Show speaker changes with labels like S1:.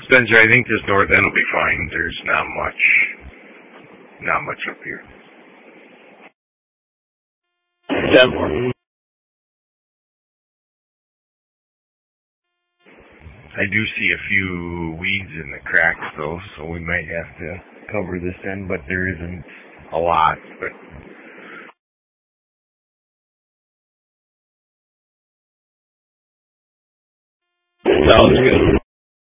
S1: Spencer, I think this north end will be fine. There's not much up here.
S2: 10-4.
S1: I do see a few weeds in the cracks though, so we might have to cover this end, but there isn't a lot. But
S2: Sounds good.